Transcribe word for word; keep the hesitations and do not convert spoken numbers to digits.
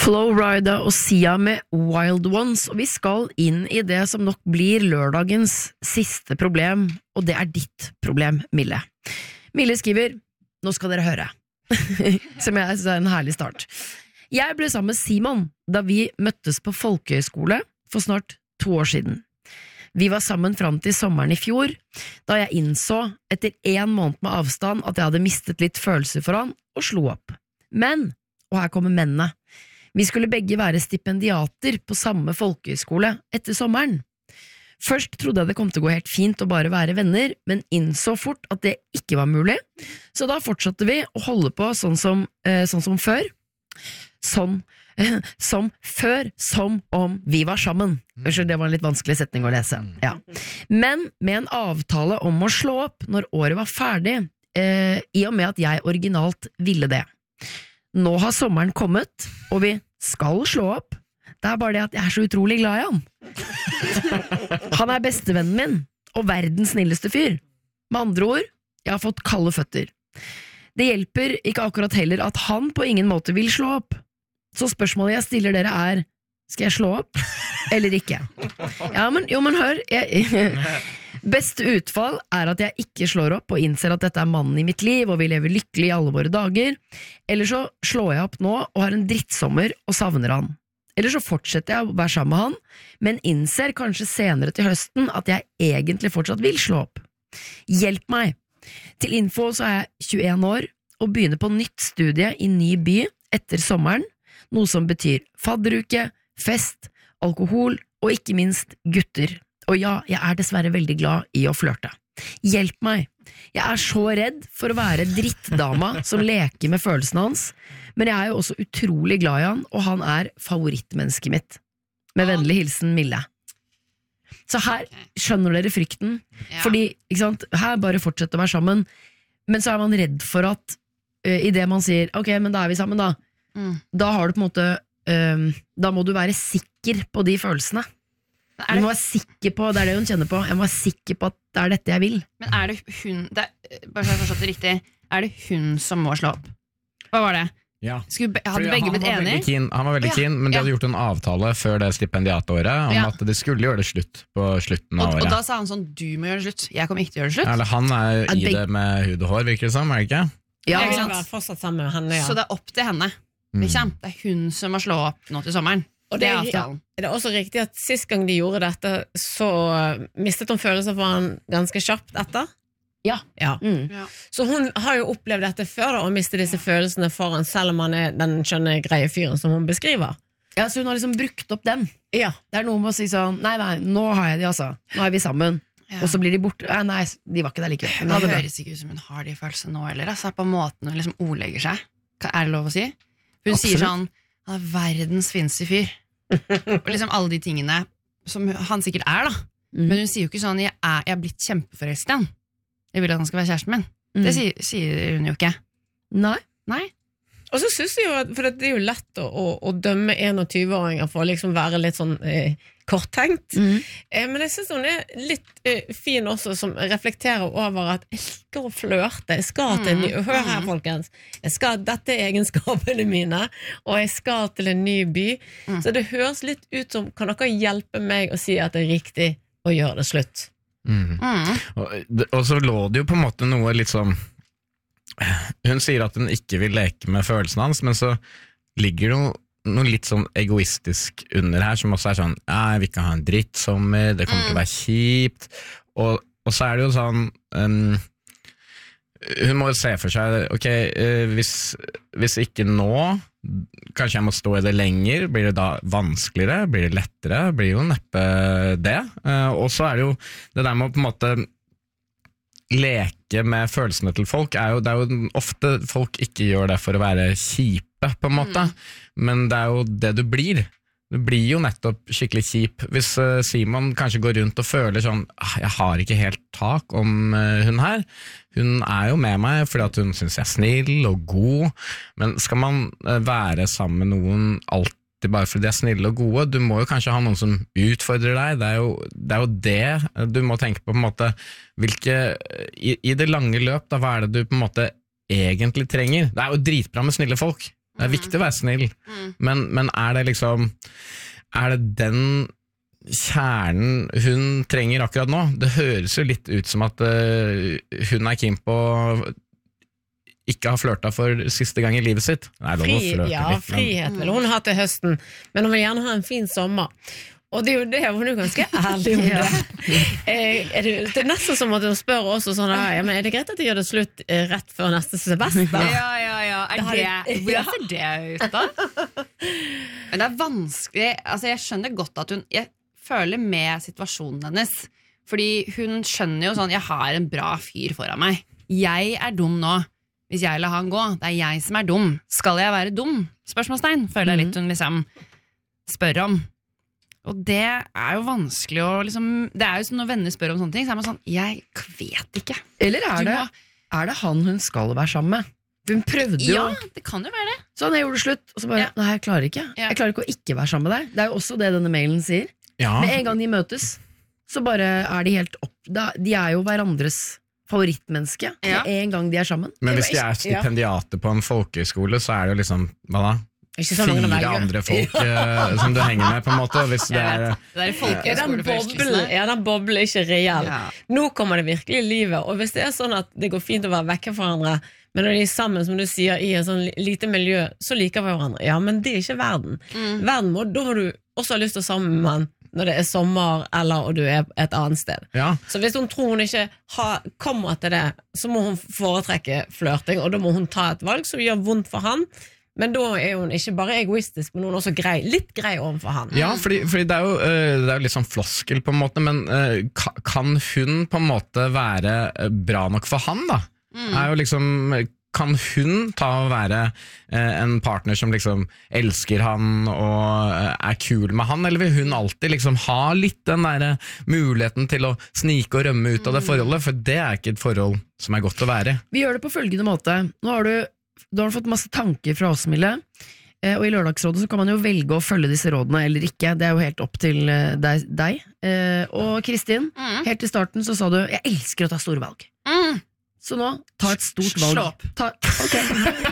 Flowrider og Sia med Wild Ones, og vi skal inn i det som nok blir lørdagens siste problem, og det er ditt problem, Mille. Mille skriver, nå skal dere høre, som jeg synes er en herlig start. Jeg ble sammen med Simon da vi møttes på folkehøyskole for snart to år siden. Vi var sammen fram til sommeren i fjor, da jeg innså etter en måned med avstand at jeg hadde mistet litt følelser for han og slo opp. Men, og her kommer mennene, vi skulle begge være stipendiater på samme folkehøyskole etter sommeren. Først trodde jeg det kom til å gå helt fint å bare være venner, men innså fort at det ikke var mulig, så da fortsatte vi å holde på sånn som, eh, sånn som før. Sånn eh, som før, som om vi var sammen. Unnskyld, det var en litt vanskelig setning å lese. Ja. Men med en avtale om å slå opp når året var ferdig, eh, i og med at jeg originalt ville det. Nå har sommeren kommet, og vi skal slå opp. Det er bare det at jeg er så utrolig glad i han. Han er bestevennen min, og verdens snilleste fyr. Med andre ord, jeg har fått kalde føtter. Det hjelper ikke akkurat heller at han på ingen måte vil slå opp. Så spørsmålet jeg stiller dere er, skal jeg slå opp, eller ikke? Ja, men, jo, men hør, jeg... Beste utfall er at jeg ikke slår opp og innser at dette er mannen i mitt liv og vi lever lykkelig i alle våre dager, eller så slår jeg opp nå og har en drittsommer og savner han. Eller så fortsetter jeg å være sammen med han, men innser kanskje senere til høsten at jeg egentlig fortsatt vil slå opp. Hjelp meg! Til info så er jeg tjueen år og begynner på nytt studie i ny by etter sommeren, noe som betyr fadderuke, fest, alkohol og ikke minst gutter. Og ja, jeg er dessverre veldig glad i å flørte. Hjelp meg! Jeg er så redd for å være drittdama som leker med følelsene hans, men jeg er jo også utrolig glad i han, og han er favorittmennesket mitt. Med vennlig hilsen Mille. Så her skjønner dere frykten, fordi, ikke sant, her bare fortsetter å være sammen, men så er man redd for at uh, i det man sier, ok, men da er vi sammen da, mm. da har du på en måte, uh, da må du være sikker på de følelsene. Du må være sikker på, det er det hun kjenner på, jeg må være sikker på at det er dette jeg vil. Men er det hun, det er, bare så jeg har forstått det riktig, er det hun som må slå opp? Hva var det? Ja. Skulle, hadde begge blitt enige? Keen, han var veldig ja. keen, men de hadde ja. gjort en avtale før det stipendiatåret om ja. at de skulle gjøre det slutt på slutten av og, året. Og da sa han sånn, du må gjøre det slutt, jeg kommer ikke til å gjøre det slutt. Eller han er jo i det med hud og hår, virker det som, er det ikke? Ja, jeg vil være fortsatt sammen med henne, ja. Så det er opp til henne, mm. liksom. Det er hun som må slå opp nå til sommeren. Og det er, ja, det er også riktig at sist gang de gjorde dette, så mistet hun følelser for han ganske kjapt etter. Ja. Ja. Mm. ja. Så hun har jo opplevd dette før da, og mistet disse ja. følelsene for han, selv om han er den skjønne greie fyren som hun beskriver. Ja, så hun har liksom brukt opp den. Ja. Det er noe med å si sånn, nei, nei, nå har jeg de altså, nå er vi sammen. Ja. Og så blir de borte, nei, nei, de var ikke der like. Det høres ikke ut som hun har de følelsene nå, eller altså, på måten hun liksom ordlegger seg. Er det lov å si? Hun Absolutt. sier sånn, han er verdens fineste fyr. Og liksom alle de tingene som han sikkert er da mm. men hun sier jo ikke sånn jeg er, jeg er blitt kjempeforelsket i han, jeg vil at han skal være kjæresten min mm. det sier, sier hun jo ikke. Nei, Nei. Og så synes jeg jo at, for det er jo lett å, å, å dømme tjueen-åringer for å liksom være litt sånn eh, korttenkt mm. eh, men jeg synes hun er litt eh, fin også, som reflekterer over at jeg liker å flørte, jeg skal til en ny, hør her folkens, jeg skal, dette er egenskapene mine, og jeg skal til en ny by, mm. så det høres litt ut som, kan dere hjelpe meg å si at det er riktig å gjøre det slutt? Mm. Mm. Og, og så lå det jo på en måte noe litt sånn, hun sier at hun ikke vil leke med følelsene hans, men så ligger det noe, noe litt sånn egoistisk under her, som også er sånn, ja, jeg vil ikke ha en drittsommer, det kommer mm. til å være kjipt, og, og så er det jo sånn, um, hun må jo se for seg, ok, uh, hvis, hvis ikke nå, kanskje jeg må stå i det lenger, blir det da vanskeligere, blir det lettere, blir jo neppe det, uh, og så er det jo det der med å på en måte leke med følelsene til folk er jo, det er jo ofte folk ikke gjør det for å være kjipe på en måte, mm. men det er jo det du blir. Du blir jo nettopp skikkelig kjip hvis uh, Simon kanskje går rundt og føler sånn, ah, jeg har ikke helt tak om uh, hun her. Hun er jo med meg fordi at hun synes jeg er snill og god, men skal man uh, være sammen med noen alltid bare fordi de er snille og gode, du må jo kanskje ha noen som utfordrer deg, det er jo det, er jo det du må tenke på på en måte, hvilke, i, i det lange løp da, hva er det du på en måte egentlig trenger? Det er jo dritbra med snille folk, Det er viktig å være snill, Mm. men, men er det liksom Er det den kjernen hun trenger akkurat nå? Det høres jo litt ut som at uh, hun er keen på ikke har flørta for siste gang i livet sitt. Nei, lov å Fri, flørte ja, litt, men- frihet vil hun ha til høsten, men hun vil gjerne ha en fin sommer. Og det er jo det, hun er jo ganske ærlig om det. Eh, er det, det er nesten som at hun spør også sånn, ja, men er det greit at de gjør det slutt eh, rett før neste semester? Ja, ja, ja. Er det, hvordan ser det ut da? Men det er vanskelig. Altså, jeg skjønner godt at hun Jeg føler med situasjonen hennes. Fordi hun skjønner jo sånn, jeg har en bra fyr foran meg. Jeg er dum nå. Hvis jeg lar han gå, det er jeg som er dum. Skal jeg være dum? Spørsmålstegn, føler jeg litt hun liksom spør om. Og det er jo vanskelig å liksom, det er jo sånn når venner spør om sånne ting, så er man sånn, jeg vet ikke. Eller er Du det, må- er det han hun skal være sammen med? Hun prøvde jo Ja, det kan jo være det. sånn, jeg gjorde det slutt, og så bare, Ja. nei, jeg klarer ikke. Ja. Jeg klarer ikke å ikke være sammen med deg. Det er jo også det denne mailen sier. Ja, Med en gang de møtes, så bare er de helt opp, da, de er jo hverandres favorittmenneske, Ja. med en gang de er sammen. men hvis de er stipendiater på en folkehøyskole, så er det jo liksom, hva da? Ikke så mange å Fire velge. andre folk eh, som du henger med, på en måte. Og hvis det Jeg er vet. Det er i Ja, den folkehøyskoleforelskelsene. boblen, ja, den boblen er ikke reell. Ja. Nå kommer det virkelig i livet, og hvis det er sånn at det går fint å være vekke fra hverandre, men når de er sammen, som du sier, i et sånn lite miljø, så liker vi hverandre. Ja, men det er ikke verden. Mm. Verden må, da har du også lyst til å sammen med han når det er sommer, eller og du er et annet sted. Ja, Så hvis hun tror hun ikke har, kommer til det, så må hun foretrekke flørting, og da må hun ta et valg som gjør vondt for han. Men da er hun ikke bare egoistisk, men hun er også grei, litt grei overfor han. ja fordi, fordi det, er jo, eh, det er jo litt sånn floskel, på en måte, men eh, ka- kan hun på en måte være eh, bra nok for han, da? Er jo liksom, kan hun ta og være eh, en partner som liksom elsker han og eh, er kul med han, eller vil hun alltid liksom ha litt den der muligheten til å snike og rømme ut av det forholdet, for det er ikke et forhold som er godt å være. Vi gjør det på følgende måte. Nå har du, du har fått masse tanker fra oss, Mille, eh, og i Lørdagsrådet så kan man jo velge å følge disse rådene eller ikke. Det er jo helt opp til eh, deg. deg. Eh, og Kristin, Mm. helt i starten så sa du, jeg elsker å ta store valg. Mm. Så nå, ta et stort valg. Slå opp. Ta, ok.